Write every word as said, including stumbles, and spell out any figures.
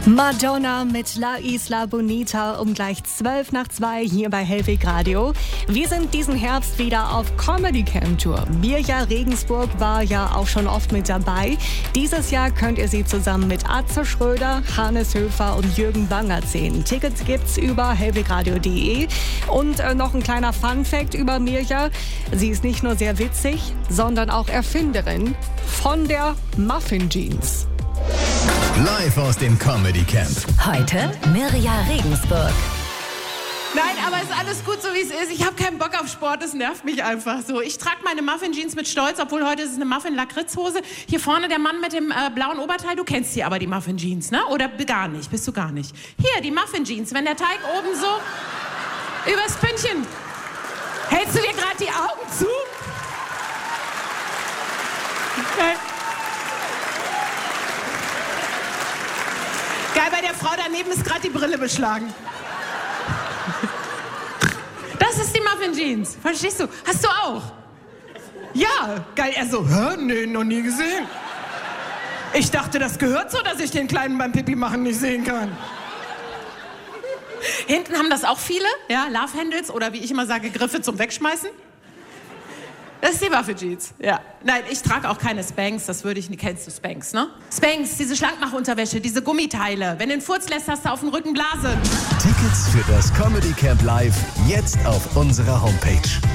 Madonna mit La Isla Bonita um gleich zwölf nach zwei hier bei Hellweg Radio. Wir sind diesen Herbst wieder auf Comedy Camp Tour. Mirja Regensburg war ja auch schon oft mit dabei. Dieses Jahr könnt ihr sie zusammen mit Atze Schröder, Hannes Höfer und Jürgen Wanger sehen. Tickets gibt's über hellwegradio punkt de. Und äh, noch ein kleiner Funfact über Mirja. Sie ist nicht nur sehr witzig, sondern auch Erfinderin von der Muffin Jeans. Live aus dem Comedy Camp. Heute Mirja Regensburg. Nein, aber ist alles gut, so wie es ist. Ich habe keinen Bock auf Sport, das nervt mich einfach so. Ich trage meine Muffin-Jeans mit Stolz, obwohl heute ist es eine Muffin-Lakritz-Hose. Hier vorne der Mann mit dem äh, blauen Oberteil, du kennst die aber, die Muffin-Jeans, ne? Oder gar nicht, bist du gar nicht. Hier, die Muffin-Jeans, wenn der Teig oben so übers Pünktchen. Hältst du dir gerade die Augen zu? Nein. Geil, bei der Frau daneben ist gerade die Brille beschlagen. Das ist die Muffin Jeans. Verstehst du? Hast du auch? Ja, geil. Er so, hä? Nee, noch nie gesehen. Ich dachte, das gehört so, dass ich den Kleinen beim Pipi machen nicht sehen kann. Hinten haben das auch viele, ja, Love Handles oder wie ich immer sage, Griffe zum Wegschmeißen. Das ist die Muffin Jeans, ja. Nein, ich trage auch keine Spanx, das würde ich nicht. Kennst du Spanx, ne? Spanx, diese Schlankmachunterwäsche, diese Gummiteile. Wenn du den Furz lässt, hast du auf dem Rücken Blasen. Tickets für das Comedy Camp Live jetzt auf unserer Homepage.